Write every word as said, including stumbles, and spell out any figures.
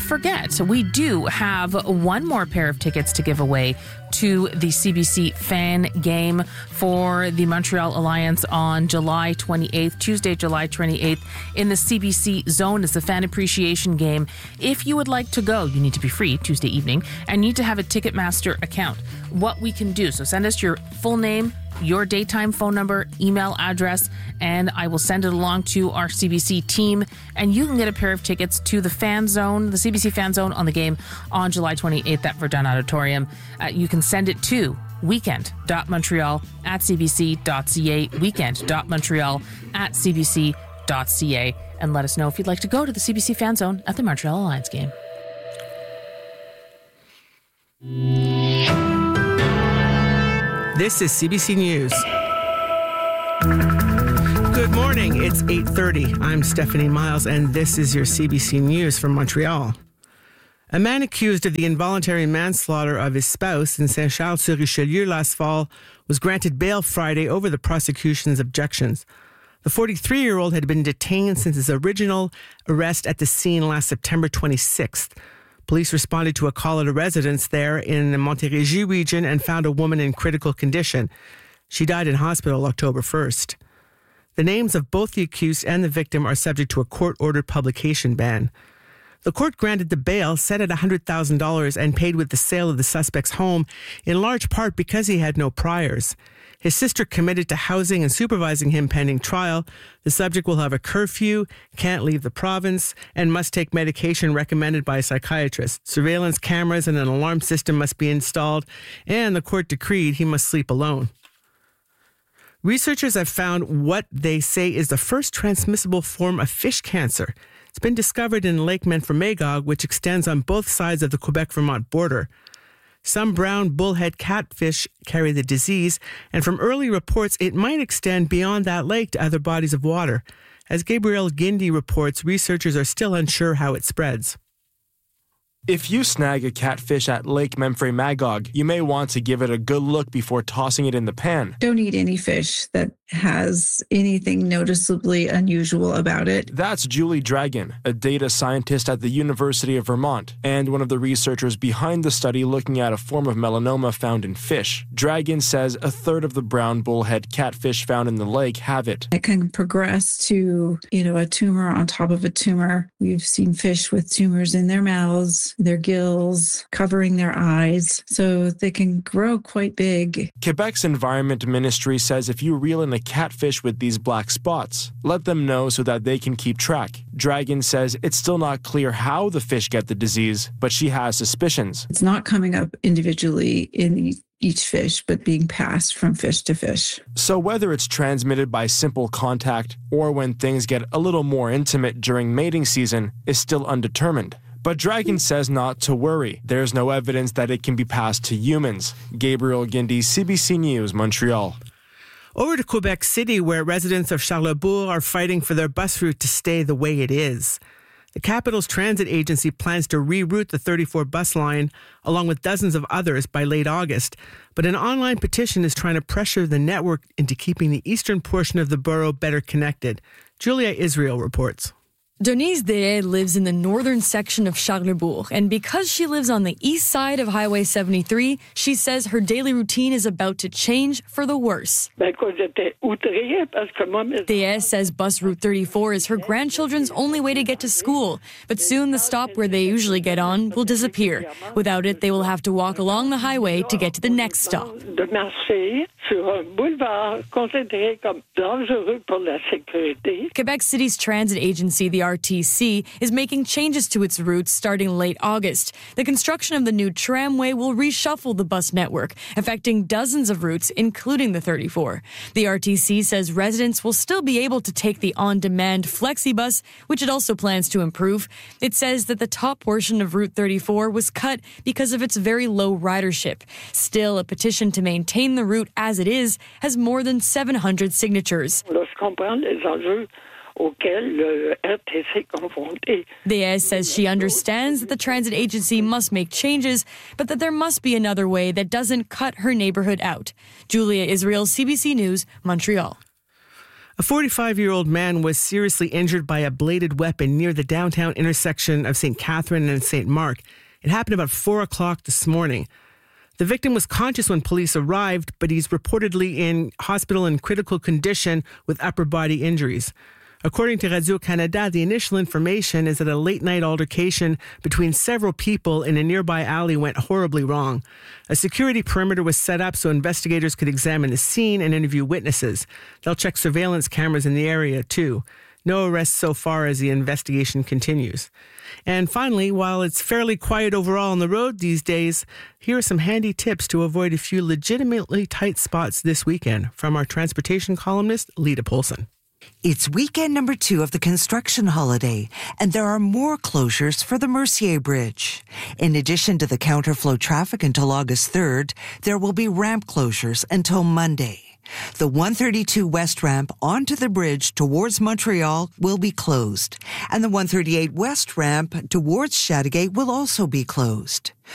forget, we do have one more pair of tickets to give away to the C B C fan game for the Montreal Alliance on July twenty-eighth, Tuesday, July twenty-eighth, in the C B C zone. It's the fan appreciation game. If you would like to go, you need to be free Tuesday evening and need to have a Ticketmaster account. What we can do, so send us your full name, your daytime phone number, email address, and I will send it along to our C B C team, and you can get a pair of tickets to the fan zone, the C B C fan zone on the game on July twenty-eighth at Verdun Auditorium. Uh, you can send it to weekend.montreal at cbc.ca, weekend.montreal at cbc.ca, and let us know if you'd like to go to the C B C fan zone at the Montreal Alliance game. This is C B C News. Good morning. It's eight thirty. I'm Stephanie Miles, and this is your C B C News from Montreal. A man accused of the involuntary manslaughter of his spouse in Saint-Charles-sur-Richelieu last fall was granted bail Friday over the prosecution's objections. The forty-three-year-old had been detained since his original arrest at the scene last September twenty-sixth. Police responded to a call at a residence there in the Montérégie region and found a woman in critical condition. She died in hospital October first. The names of both the accused and the victim are subject to a court-ordered publication ban. The court granted the bail set at one hundred thousand dollars and paid with the sale of the suspect's home, in large part because he had no priors. His sister committed to housing and supervising him pending trial. The subject will have a curfew, can't leave the province, and must take medication recommended by a psychiatrist. Surveillance cameras and an alarm system must be installed, and the court decreed he must sleep alone. Researchers have found what they say is the first transmissible form of fish cancer. It's been discovered in Lake Memphremagog, which extends on both sides of the Quebec-Vermont border. Some brown bullhead catfish carry the disease, and from early reports, it might extend beyond that lake to other bodies of water. As Gabriel Guindy reports, researchers are still unsure how it spreads. If you snag a catfish at Lake Memphremagog, you may want to give it a good look before tossing it in the pan. Don't eat any fish that has anything noticeably unusual about it. That's Julie Dragon, a data scientist at the University of Vermont, and one of the researchers behind the study looking at a form of melanoma found in fish. Dragon says a third of the brown bullhead catfish found in the lake have it. It can progress to, you know, a tumor on top of a tumor. We've seen fish with tumors in their mouths, their gills, covering their eyes, so they can grow quite big. Quebec's Environment Ministry says if you reel in a catfish with these black spots, let them know so that they can keep track. Dragon says it's still not clear how the fish get the disease, but she has suspicions. It's not coming up individually in each fish, but being passed from fish to fish. So whether it's transmitted by simple contact or when things get a little more intimate during mating season is still undetermined. But Dragon says not to worry. There's no evidence that it can be passed to humans. Gabriel Guindy, C B C News, Montreal. Over to Quebec City, where residents of Charlebourg are fighting for their bus route to stay the way it is. The capital's transit agency plans to reroute the thirty-four bus line, along with dozens of others, by late August. But an online petition is trying to pressure the network into keeping the eastern portion of the borough better connected. Julia Israel reports. Denise Dehaye lives in the northern section of Charlebourg, and because she lives on the east side of Highway seventy-three, she says her daily routine is about to change for the worse. Dehaye says bus route thirty-four is her grandchildren's only way to get to school, but soon the stop where they usually get on will disappear. Without it, they will have to walk along the highway to get to the next stop. Quebec City's transit agency, the R T C, is making changes to its routes starting late August. The construction of the new tramway will reshuffle the bus network, affecting dozens of routes, including the thirty-four. The R T C says residents will still be able to take the on-demand FlexiBus, which it also plans to improve. It says that the top portion of Route thirty-four was cut because of its very low ridership. Still, a petition to maintain the route as it is has more than seven hundred signatures. Dehaye says she understands that the transit agency must make changes, but that there must be another way that doesn't cut her neighborhood out. Julia Israel, C B C News, Montreal. A forty-five-year-old man was seriously injured by a bladed weapon near the downtown intersection of Saint Catherine and Saint Mark. It happened about four o'clock this morning. The victim was conscious when police arrived, but he's reportedly in hospital in critical condition with upper body injuries. According to Radio-Canada, the initial information is that a late-night altercation between several people in a nearby alley went horribly wrong. A security perimeter was set up so investigators could examine the scene and interview witnesses. They'll check surveillance cameras in the area, too. No arrests so far as the investigation continues. And finally, while it's fairly quiet overall on the road these days, here are some handy tips to avoid a few legitimately tight spots this weekend from our transportation columnist, Lita Polson. It's weekend number two of the construction holiday, and there are more closures for the Mercier Bridge. In addition to the counterflow traffic until August third, there will be ramp closures until Monday. The one thirty-two West ramp onto the bridge towards Montreal will be closed, and the one thirty-eight West ramp towards Chateauguay will also be closed.